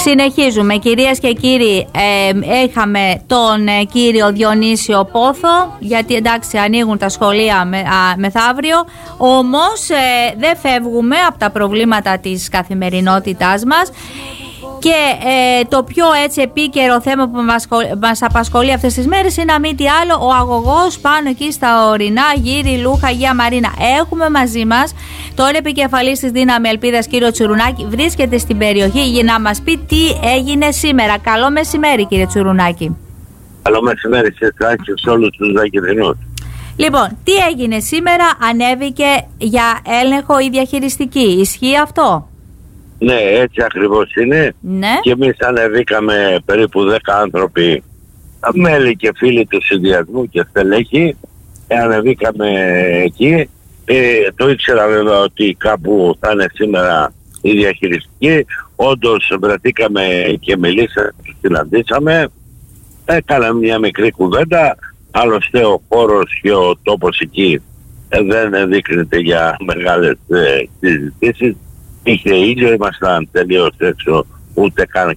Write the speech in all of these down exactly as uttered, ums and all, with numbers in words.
Συνεχίζουμε, κυρίες και κύριοι. ε, Είχαμε τον ε, κύριο Διονύσιο Πόθο, γιατί εντάξει ανοίγουν τα σχολεία με, α, μεθαύριο. Όμως ε, δεν φεύγουμε από τα προβλήματα της καθημερινότητάς μας. Και ε, το πιο έτσι επίκαιρο θέμα που μας, μας απασχολεί αυτές τις μέρες είναι, αν μη τι άλλο, ο αγωγός πάνω εκεί στα ορεινά Γύρι, Λούχα, Αγία Μαρίνα. Έχουμε μαζί μας τον επικεφαλής της Δύναμη Ελπίδας, κύριο Τσουρουνάκη, βρίσκεται στην περιοχή για να μας πει τι έγινε σήμερα. Καλό μεσημέρι, κύριε Τσουρουνάκη. Καλό μεσημέρι σε εσάς και σε όλους τους Δακεδρινούς. Λοιπόν, τι έγινε σήμερα? Ανέβηκε για έλεγχο η διαχειριστική. Ισχύει αυτό? Ναι, έτσι ακριβώς είναι. Ναι. Και εμείς ανεβήκαμε περίπου δέκα άνθρωποι, μέλη και φίλοι του συνδυασμού και στελέχη. Ε, ανεβήκαμε εκεί. Ε, το ήξερα βέβαια ότι κάπου θα είναι σήμερα η διαχειριστική. Όντως βρεθήκαμε και μιλήσαμε, συναντήσαμε. Έκαναμε μια μικρή κουβέντα. Άλλωστε ο χώρος και ο τόπος εκεί ε, δεν δείχνεται για μεγάλες ε, συζητήσεις. Είχε ήλιο, ήμασταν τελείως έξω, ούτε καν.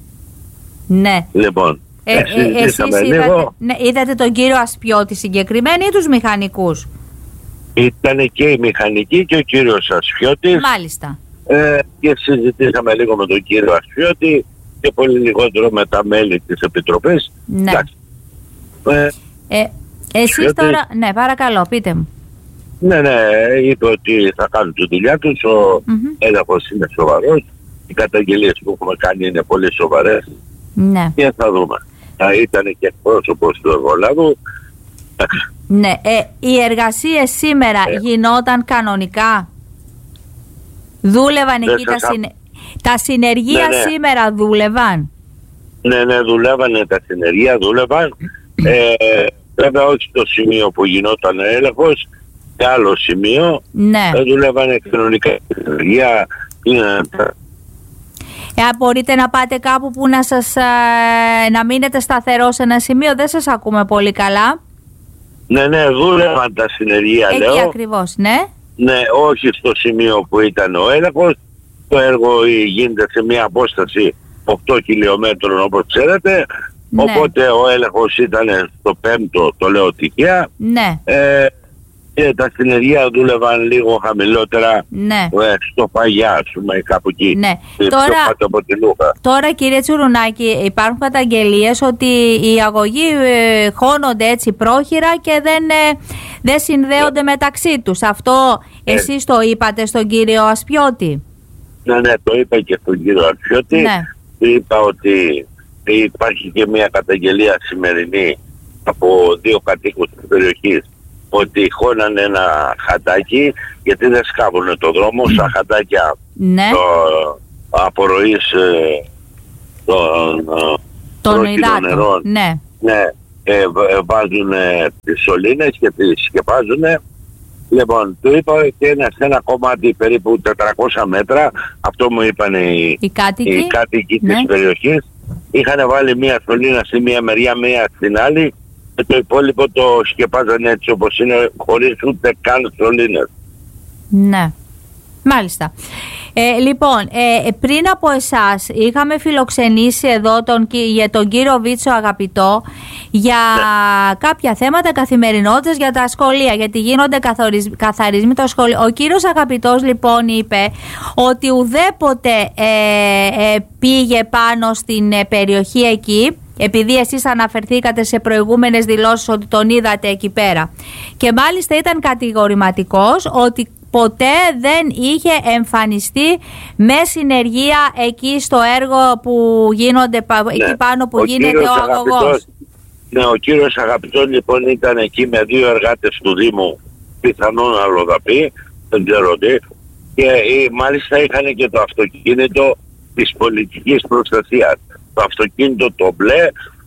Ναι. Λοιπόν, ε, ε, συζητήσαμε εσείς λίγο. είδατε, ναι, είδατε τον κύριο Ασπιώτη συγκεκριμένοι ή τους μηχανικούς? Ήταν και η μηχανική και ο κύριος Ασπιώτης. Μάλιστα. Ε, και συζητήσαμε λίγο με τον κύριο Ασπιώτη και πολύ λιγότερο με τα μέλη της Επιτροπής. Ναι. Ε, ε, εσείς Ασπιώτη, τώρα, ναι, παρακαλώ, πείτε μου. Ναι, ναι, είπε ότι θα κάνουν τη δουλειά τους, ο Mm-hmm. έλεγχος είναι σοβαρός, οι καταγγελίες που έχουμε κάνει είναι πολύ σοβαρές. Ναι. Και θα δούμε. Θα ήταν και εκπρόσωπος του εργολάβου. Ναι, ε, οι εργασίες σήμερα Ε. γινόταν κανονικά? Δούλευαν Δεν εκεί τα, σας άκου- συνε... τα συνεργεία Ναι, ναι. σήμερα δούλευαν? Ναι, ναι, δουλεύανε τα συνεργεία, δούλευαν. Ε, βέβαια όχι στο σημείο που γινόταν έλεγχος, σε άλλο σημείο. Ναι. Ε, δουλεύανε κανονικά συνεργεία. Ε, Ε, μπορείτε να πάτε κάπου που να σας ε, να μείνετε σταθερό σε ένα σημείο? Δεν σας ακούμε πολύ καλά. ναι, ναι, δούλευαν τα συνεργεία, Εκεί λέω. ακριβώς, ναι. Ναι, όχι στο σημείο που ήταν ο έλεγχος. Το έργο γίνεται σε μια απόσταση οκτώ χιλιόμετρων, όπως ξέρετε. Ναι. Οπότε ο έλεγχος ήταν στο πέμπτο, το λέω τυχαία. Ναι, Ε, και τα συνεργεία δούλευαν λίγο χαμηλότερα, ναι. ε, στο Παγιά, ας πούμε, κάπου εκεί. Ναι. Ε, Τώρα- πιο κάτω από τη Λούχα. Τώρα, κύριε Τσουρουνάκη, υπάρχουν καταγγελίες ότι οι αγωγοί ε, χώνονται έτσι πρόχειρα και δεν, ε, δεν συνδέονται μεταξύ τους. Αυτό Ε. εσείς το είπατε στον κύριο Ασπιώτη? Ναι, ναι, το είπα και στον κύριο Αρφιώτη. Ναι. Του είπα ότι υπάρχει και μια καταγγελία σημερινή από δύο κατοίκους της περιοχής ότι χώνανε ένα χαντάκι, γιατί δεν σκάβουνε το δρόμο στα χαντάκια Ναι. το, απορροής ε, των ε, Των πρόχειρων υδάτων. νερών. Ναι. Ναι, ε, β- βάζουν ε, τις σωλήνες και τις σκεπάζουν. Λοιπόν, του είπα και είναι σε ένα κομμάτι περίπου τετρακόσια μέτρα, αυτό μου είπαν οι, Οι κάτοικοι. οι κάτοικοι Ναι. της περιοχής. Είχαν βάλει μία σωλήνα στη μία μεριά, μία στην άλλη και το υπόλοιπο το σκεπάζανε έτσι όπως είναι, χωρίς ούτε καν σωλήνες. Ναι. Μάλιστα. Ε, λοιπόν, ε, πριν από εσάς είχαμε φιλοξενήσει εδώ τον, κυ- για τον κύριο Βίτσο Αγαπητό για κάποια θέματα καθημερινότητας για τα σχολεία, γιατί γίνονται καθορισμ, καθαρισμοί των σχολείων. Ο κύριος Αγαπητός λοιπόν είπε ότι ουδέποτε ε, ε, πήγε πάνω στην ε, περιοχή εκεί, επειδή εσείς αναφερθήκατε σε προηγούμενες δηλώσεις ότι τον είδατε εκεί πέρα, και μάλιστα ήταν κατηγορηματικός ότι ποτέ δεν είχε εμφανιστεί με συνεργεία εκεί στο έργο που γίνονται, Ναι. εκεί πάνω που Ο γίνεται κύριος ο αγωγός. Αγαπητός- Ναι, ο κύριος Αγαπητός λοιπόν ήταν εκεί με δύο εργάτες του Δήμου, πιθανόν αλλοδαπή, δεν ξέρω τι, και ε, μάλιστα είχαν και το αυτοκίνητο της πολιτικής προστασίας. Το αυτοκίνητο το μπλε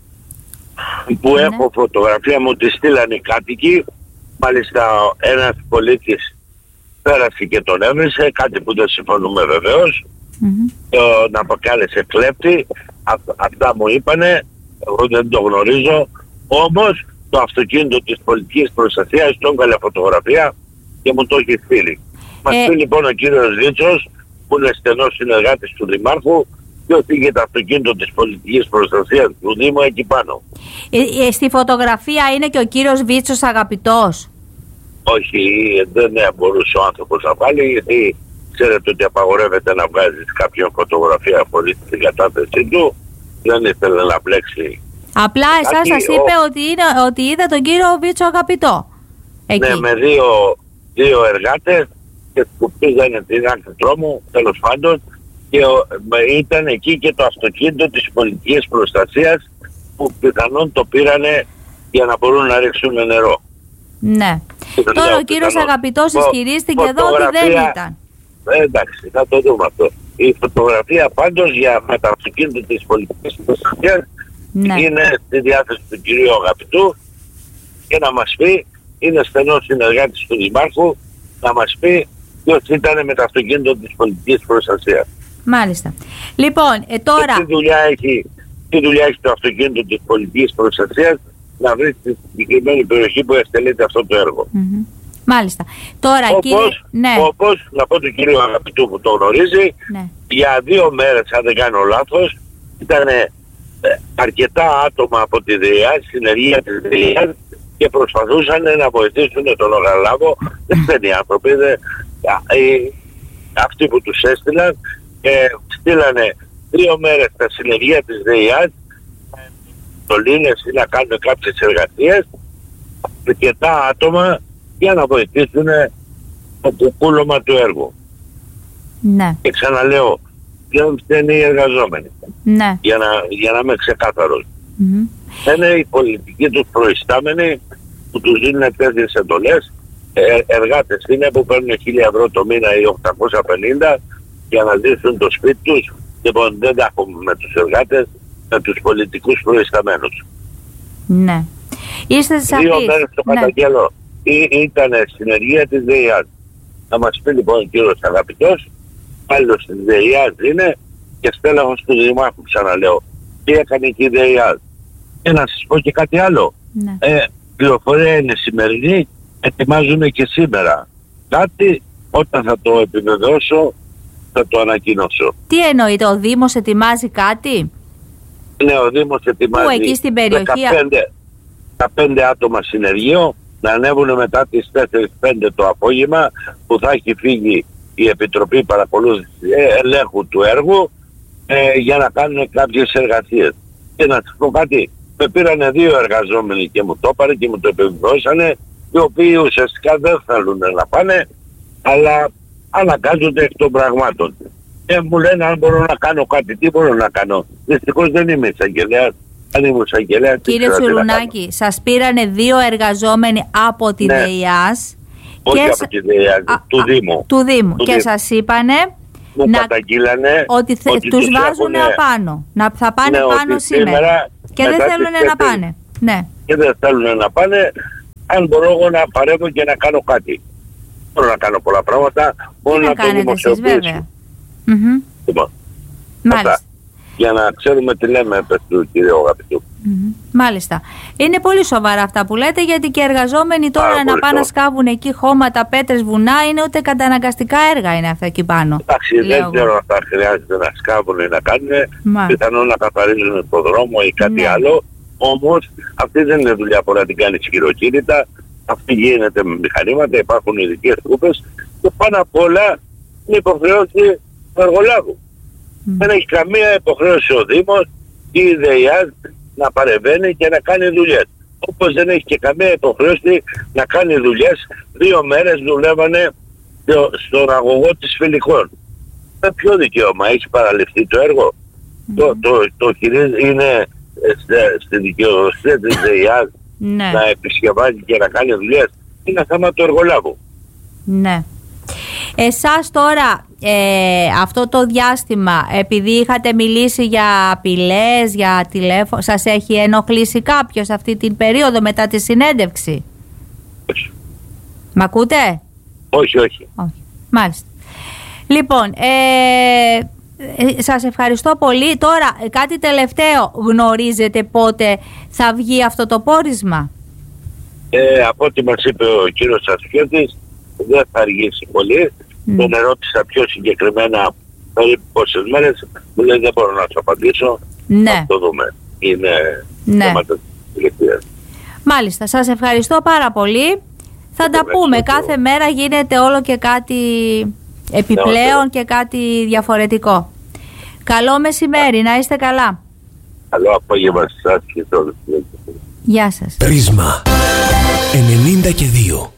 που Ναι. έχω φωτογραφία, μου τη στείλαν οι κάτοικοι. Μάλιστα ένας πολίτης πέρασε και τον έβρισε, κάτι που δεν συμφωνούμε βεβαίως. Μμμ. Τον αποκάλεσε κλέπτη, Α, αυτά μου είπανε, εγώ δεν το γνωρίζω. Όμως το αυτοκίνητο της πολιτικής προστασίας τον έβγαλε φωτογραφία και μου το έχει στείλει. Μας Ε, πει λοιπόν ο κύριος Βίτσος, που είναι στενός συνεργάτης του Δημάρχου, ποιος είχε το αυτοκίνητο της πολιτικής προστασίας του Δήμου εκεί πάνω. Ε, ε, στη φωτογραφία είναι και ο κύριος Βίτσος, αγαπητός? Όχι, δεν μπορούσε ο άνθρωπος να βάλει, γιατί ξέρετε ότι απαγορεύεται να βγάζεις κάποιον φωτογραφία χωρίς την κατάθεσή του. Δεν ήθελε να μπλέξει. Απλά εσάς σας είπε ο... ότι, είναι, ότι είδα τον κύριο Βίτσο, αγαπητό. Εκεί. Ναι, με δύο, δύο εργάτες και που πήγανε την άκρη τρόμου, τέλος πάντων, και ο, ήταν εκεί και το αυτοκίνητο της πολιτικής προστασίας που πιθανόν το πήρανε για να μπορούν να ρίξουν νερό. Ναι. Τώρα λέω, ο κύριος πιθανόν. Αγαπητός ισχυρίστηκε εδώ ότι δεν ήταν. Ε, εντάξει, θα το δούμε αυτό. Η φωτογραφία πάντως για με το αυτοκίνητο της πολιτικής προστασίας, ναι, είναι στη διάθεση του κυρίου Αγαπητού και να μας πει, είναι στενός συνεργάτης του Δημάρχου, να μας πει ποιος ήταν με το αυτοκίνητο της πολιτικής προστασίας. Μάλιστα. Λοιπόν, ε, τώρα... Τι δουλειά, έχει, τι δουλειά έχει το αυτοκίνητο της πολιτικής προστασίας να βρει στη συγκεκριμένη περιοχή που εκτελείται αυτό το έργο. Mm-hmm. Μάλιστα. Τώρα, όπως, κύριε... ναι. όπως, να πω του κύριου Αγαπητού που το γνωρίζει, ναι, για δύο μέρες, αν δεν κάνω λάθος, ήταν ε, αρκετά άτομα από τη ΔΕΙΑ, συνεργεία της ΔΕΙΑ, και προσπαθούσαν να βοηθήσουν τον Ογαλάβο. Δεν είναι οι άνθρωποι, δε, ε, αυτοί που τους έστειλαν, ε, στείλανε δύο μέρες τα συνεργεία της ΔΕΙΑ, τολίνες ή να κάνουν κάποιες εργασίες, αρκετά άτομα για να βοηθήσουν το κουκούλωμα του έργου. Ναι. Και ξαναλέω, δεν φταίνουν οι εργαζόμενοι. Ναι. Για να, για να είμαι ξεκάθαρος. Mm-hmm. Είναι οι πολιτικοί τους προϊστάμενοι που τους δίνουν τέτοιες εντολές. Ε, εργάτες είναι που παίρνουν χίλια ευρώ το μήνα ή οκτακόσια πενήντα για να ζήσουν το σπίτι τους. Λοιπόν, δεν τα έχουμε με τους εργάτες, με τους πολιτικούς προϊσταμένους. Ναι. Είστε σαφείς. Δύο μέρες το ναι. καταγγέλω. Ή, ήταν συνεργεία της ΔΕΙΑ. Να μας πει λοιπόν ο κύριος Αγαπητός, άλλος της ΔΕΙΑ είναι και στέλεχος του Δημάρχου, ξαναλέω. Τι έκανε και η ΔΕΙΑ. Και να σας πω και κάτι άλλο. Ναι. Ε, πληροφορία είναι σημερινή, ετοιμάζουν και σήμερα. Κάτι, όταν θα το επιβεβαιώσω, θα το ανακοινώσω. Τι εννοείται, ο Δήμος ετοιμάζει κάτι? Ναι, ο Δήμος ετοιμάζει. Πού, εκεί στην περιοχή? δεκαπέντε άτομα συνεργείο, να ανέβουν μετά τις τέσσερις πέντε το απόγευμα, που θα έχει φύγει η Επιτροπή Παρακολούθησης Ελέγχου του Έργου, ε, για να κάνουν κάποιες εργασίες. Και να σας πω κάτι, με πήρανε δύο εργαζόμενοι και μου το έπαρε και μου το επιβεβαιώσανε, οι οποίοι ουσιαστικά δεν θέλουν να πάνε, αλλά αναγκάζονται εκ των πραγμάτων. Και μου λένε αν μπορώ να κάνω κάτι, τι μπορώ να κάνω. Δυστυχώς δεν είμαι εισαγγελέας. Αν ήμουν εισαγγελέας, κύριε Τσουρουνάκη, σας πήρανε δύο εργαζόμενοι από τη ναι. ΔΕΙΑΣ. Όχι και από τη ΔΕΙΑΣ, του α, Δήμου. Του Δήμου. Του και Δήμου. Σας είπανε μου να... καταγγείλανε ότι, θε... ότι τους τους βάζουν έχουνε... απάνω. Να θα πάνε ναι, πάνω σήμερα. σήμερα. Και δεν θέλουν να πάνε. Ναι. Και δεν θέλουν να πάνε. Αν μπορώ εγώ να παρέμβω και να κάνω κάτι. Μπορώ να κάνω πολλά πράγματα. Μπορώ να, να το δημοσιοποιήσω. Mm-hmm. Λοιπόν, μάλιστα. Αυτά. Για να ξέρουμε τι λέμε του κυρίου Αγαπητού. Mm-hmm. Μάλιστα. Είναι πολύ σοβαρά αυτά που λέτε, γιατί και οι εργαζόμενοι τώρα Άρα, να πάνε να σκάβουν εκεί χώματα, πέτρες, βουνά, είναι ούτε καταναγκαστικά έργα είναι αυτά εκεί πάνω. Εντάξει, δεν ξέρω αν θα χρειάζεται να σκάβουν ή να κάνουν, πιθανόν να καθαρίζουν το δρόμο ή κάτι ναι. άλλο. Όμως αυτή δεν είναι δουλειά που να την κάνει χειροκίνητα. Αυτή γίνεται με μηχανήματα, υπάρχουν ειδικές κούπες και πάνω απ' όλα είναι υποχρεώση του εργολάβου. Mm. Δεν έχει καμία υποχρέωση ο Δήμος ή η ΔΕΙΑΣ να παρεμβαίνει και να κάνει δουλειές. Όπως δεν έχει και καμία υποχρέωση να κάνει δουλειές. Δύο μέρες δουλεύανε στον αγωγό της Φιλικών. Με ποιο δικαίωμα έχει παραληφθεί το έργο? Mm. Το, το, το χειρίζει είναι στη δικαιοδοσία της ΔΕΙΑΣ ναι. να επισκευάζει και να κάνει δουλειές. Είναι θέμα του εργολάβου. Ναι. Εσάς τώρα ε, αυτό το διάστημα, επειδή είχατε μιλήσει για απειλές, για τηλέφωνο, σας έχει ενοχλήσει κάποιος αυτή την περίοδο μετά τη συνέντευξη? Όχι. Μ' ακούτε? Όχι, όχι. όχι. Μάλιστα. Λοιπόν, ε, ε, σας ευχαριστώ πολύ. Τώρα κάτι τελευταίο, γνωρίζετε πότε θα βγει αυτό το πόρισμα? Ε, από ό,τι μας είπε ο κύριος Αστιώτης, δεν θα αργήσει πολύ. Mm. Τον ερώτησα πιο συγκεκριμένα περίπου πόσες μέρες, μου λέει δεν μπορώ να σου απαντήσω. Ναι. Θα το δούμε. Είναι ναι. θέματα της ηλικίας. Μάλιστα, σας ευχαριστώ πάρα πολύ. Θα τα πούμε, κάθε μέρα γίνεται όλο και κάτι επιπλέον και κάτι διαφορετικό. Καλό μεσημέρι, να είστε καλά. Καλό απόγευμα σας και σε όλους. Γεια σας. Πρίσμα ενενήντα και δύο.